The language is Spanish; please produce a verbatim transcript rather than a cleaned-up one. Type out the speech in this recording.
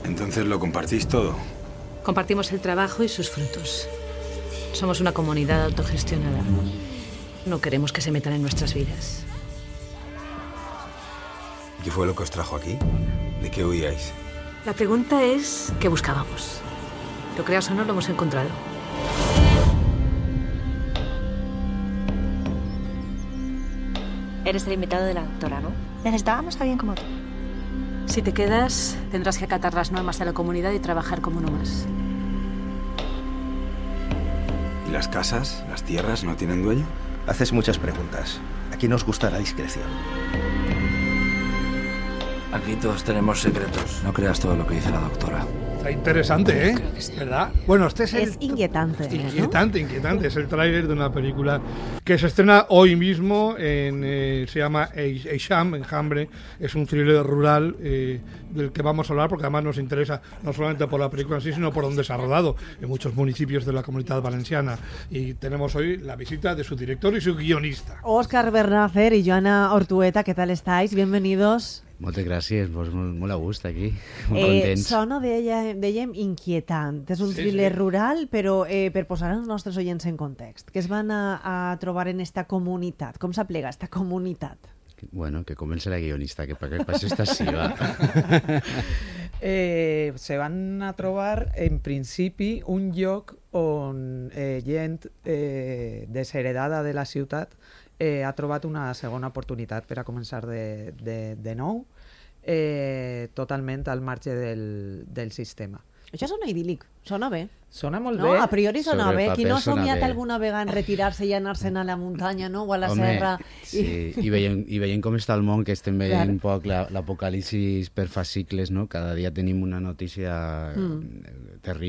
Entonces lo compartís todo. Compartimos el trabajo y sus frutos. Somos una comunidad autogestionada. No queremos que se metan en nuestras vidas. ¿Qué fue lo que os trajo aquí? ¿De qué huíais? La pregunta es, ¿qué buscábamos? Lo creas o no, lo hemos encontrado. Eres el invitado de la doctora, ¿no? Necesitábamos a alguien como tú. Si te quedas, tendrás que acatar las normas de la comunidad y trabajar como uno más. ¿Y las casas, las tierras, no tienen dueño? Haces muchas preguntas. Aquí nos gusta la discreción. Aquí todos tenemos secretos. No creas todo lo que dice la doctora. Está interesante, ¿eh? ¿Verdad? Bueno, este es el... Es inquietante, ¿no? Inquietante, inquietante. Es el tráiler de una película que se estrena hoy mismo. En, eh, se llama Eixam, Enjambre. Es un thriller rural eh, del que vamos a hablar porque además nos interesa no solamente por la película en sí, sino por donde se ha rodado, en muchos municipios de la Comunitat Valenciana. Y tenemos hoy la visita de su director y su guionista. Óscar Bernácer y Joana Ortueta, ¿qué tal estáis? Bienvenidos. Moltes gràcies, pues molt, molt a gust aquí, molt eh, contents. Sona, dèiem, dèiem, inquietant. És un Sí, thriller sí. rural, però eh, per posar els nostres oients en context. Què es van a, a trobar en esta comunitat? Com s'aplega esta comunitat? Bueno, que comença la guionista, que per què passa esta sí, va. eh, se van a trobar en principi un lloc on eh, gent eh, desheredada de la ciutat eh, ha trobat una segona oportunitat per a començar de, de, de nou, eh, totalment al marge del, del sistema. Això sona idíl·lic, sona bé. Sona molt No, bé. a priori sona Sobre bé. el Qui paper no ha sona somiat bé. alguna vegada en retirar-se i anar-se'n a la muntanya, no? O a la Home, serra. sí, i veient, i veient com està el món, que estem veient Clar. un poc la- l'apocalipsi per fascicles, no? Cada dia tenim una notícia Mm. terrible.